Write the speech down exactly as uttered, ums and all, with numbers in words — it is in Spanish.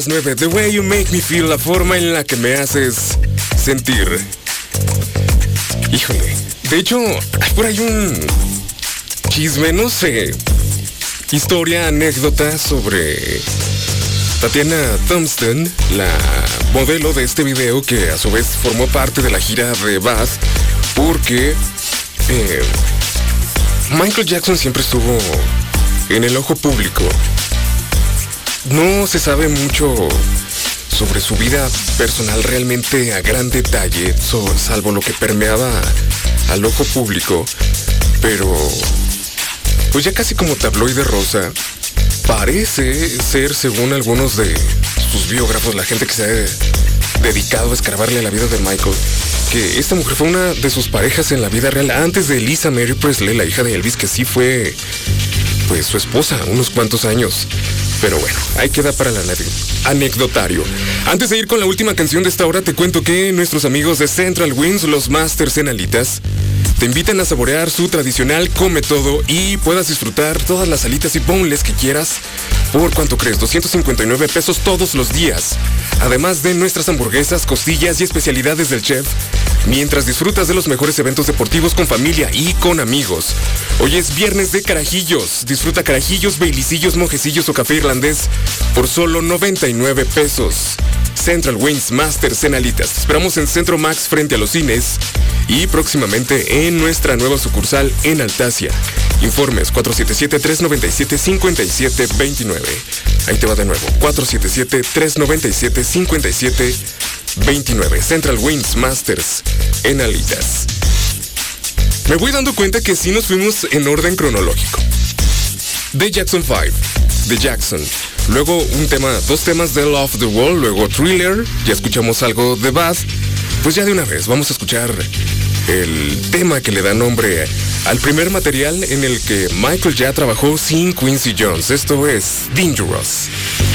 nueve, The Way You Make Me Feel, la forma en la que me haces sentir. Híjole, de hecho, hay por ahí un chisme, no sé, historia, anécdota sobre Tatiana Thompson, la modelo de este video, que a su vez formó parte de la gira de Bad, porque eh, Michael Jackson siempre estuvo en el ojo público. No se sabe mucho sobre su vida personal realmente a gran detalle, so, salvo lo que permeaba al ojo público, pero pues ya casi como tabloide rosa, parece ser, según algunos de sus biógrafos, la gente que se ha dedicado a escarbarle a la vida de Michael, que esta mujer fue una de sus parejas en la vida real, antes de Lisa Mary Presley, la hija de Elvis, que sí fue pues su esposa unos cuantos años. Pero bueno, ahí queda para el anecdotario. Antes de ir con la última canción de esta hora, te cuento que nuestros amigos de Central Wings, los Masters en alitas, te invitan a saborear su tradicional come todo y puedas disfrutar todas las alitas y boneless que quieras. ¿Por cuánto crees? doscientos cincuenta y nueve pesos todos los días. Además de nuestras hamburguesas, costillas y especialidades del chef, mientras disfrutas de los mejores eventos deportivos con familia y con amigos. Hoy es viernes de carajillos. Disfruta carajillos, bailicillos, mojecillos o café irlandés por solo noventa y nueve pesos. Central Wings Masters en alitas. Te esperamos en Centro Max frente a los cines y próximamente en nuestra nueva sucursal en Altasia. Informes cuatro siete siete, tres nueve siete, cinco siete dos nueve. Ahí te va de nuevo. cuatro siete siete, tres nueve siete, cinco siete dos nueve. Central Wings Masters en alitas. Me voy dando cuenta que sí nos fuimos en orden cronológico. The Jackson five, The Jackson. Luego un tema, dos temas de Love the Wall, luego Thriller, ya escuchamos algo de Bad. Pues ya de una vez vamos a escuchar el tema que le da nombre al primer material en el que Michael ya trabajó sin Quincy Jones. Esto es Dangerous.